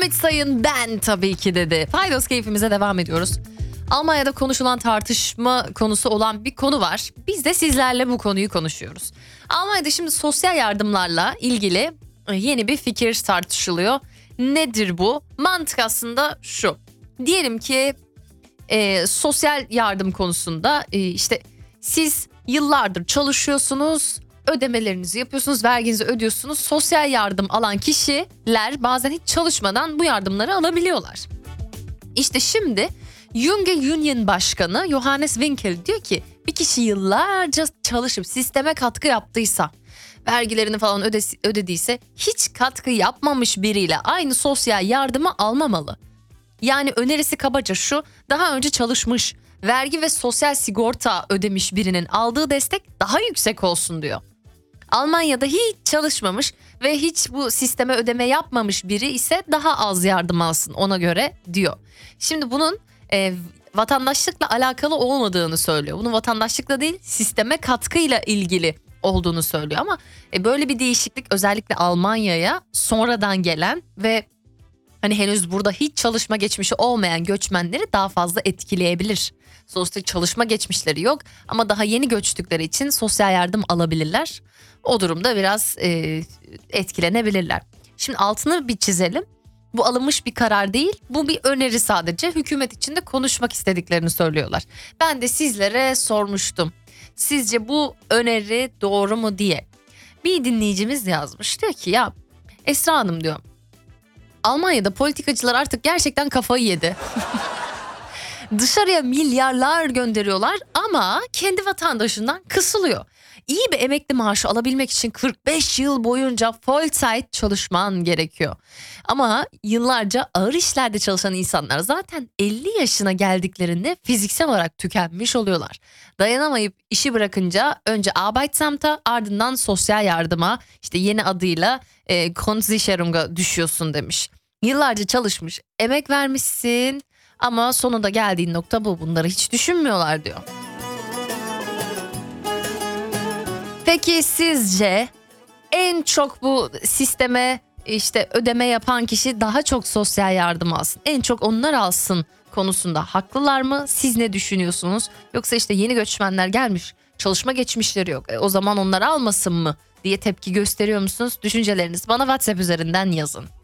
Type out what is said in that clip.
Ümit Sayın ben tabii ki dedi. Paydos keyfimize devam ediyoruz. Almanya'da konuşulan tartışma konusu olan bir konu var. Biz de sizlerle bu konuyu konuşuyoruz. Almanya'da şimdi sosyal yardımlarla ilgili yeni bir fikir tartışılıyor. Nedir bu? Mantık aslında şu. Diyelim ki sosyal yardım konusunda işte siz yıllardır çalışıyorsunuz, ödemelerinizi yapıyorsunuz, verginizi ödüyorsunuz. Sosyal yardım alan kişiler bazen hiç çalışmadan bu yardımları alabiliyorlar. İşte şimdi Junge Union Başkanı Johannes Winkel diyor ki bir kişi yıllarca çalışıp sisteme katkı yaptıysa, vergilerini falan ödediyse hiç katkı yapmamış biriyle aynı sosyal yardımı almamalı. Yani önerisi kabaca şu: daha önce çalışmış, vergi ve sosyal sigorta ödemiş birinin aldığı destek daha yüksek olsun diyor. Almanya'da hiç çalışmamış ve hiç bu sisteme ödeme yapmamış biri ise daha az yardım alsın ona göre diyor. Şimdi bunun vatandaşlıkla alakalı olmadığını söylüyor. Bunun vatandaşlıkla değil, sisteme katkıyla ilgili olduğunu söylüyor ama böyle bir değişiklik özellikle Almanya'ya sonradan gelen ve hani henüz burada hiç çalışma geçmişi olmayan göçmenleri daha fazla etkileyebilir. Sonuçta çalışma geçmişleri yok ama daha yeni göçtükleri için sosyal yardım alabilirler. O durumda biraz etkilenebilirler. Şimdi altını bir çizelim. Bu alınmış bir karar değil, bu bir öneri sadece. Hükümet içinde konuşmak istediklerini söylüyorlar. Ben de sizlere sormuştum. Sizce bu öneri doğru mu diye. Bir dinleyicimiz yazmış. Diyor ki ya Esra Hanım diyor, Almanya'da politikacılar artık gerçekten kafayı yedi. Dışarıya milyarlar gönderiyorlar ama kendi vatandaşından kısılıyor. İyi bir emekli maaşı alabilmek için 45 yıl boyunca Vollzeit çalışman gerekiyor. Ama yıllarca ağır işlerde çalışan insanlar zaten 50 yaşına geldiklerinde fiziksel olarak tükenmiş oluyorlar. Dayanamayıp işi bırakınca önce Arbeitsamt'a, ardından sosyal yardıma, işte yeni adıyla Grundsicherung'a düşüyorsun demiş. Yıllarca çalışmış, emek vermişsin ama sonunda geldiğin nokta bu. Bunları hiç düşünmüyorlar diyor. Peki sizce en çok bu sisteme işte ödeme yapan kişi daha çok sosyal yardım alsın, en çok onlar alsın konusunda haklılar mı? Siz ne düşünüyorsunuz? Yoksa işte yeni göçmenler gelmiş, çalışma geçmişleri yok, o zaman onlar almasın mı diye tepki gösteriyor musunuz? Düşüncelerinizi bana WhatsApp üzerinden yazın.